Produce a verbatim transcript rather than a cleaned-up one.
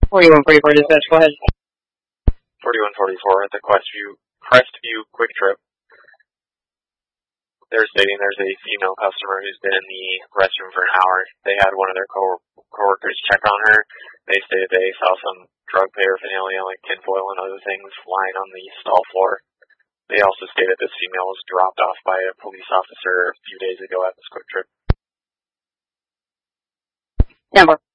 forty-one forty-four dispatch, go ahead. forty-one forty-four at the Crestview, Crestview Quick Trip. They're stating there's a female customer who's been in the restroom for an hour. They had one of their co- coworkers check on her. They stated they saw some drug paraphernalia like tinfoil and other things lying on the stall floor. They also stated this female was dropped off by a police officer a few days ago at this Quick Trip. Number.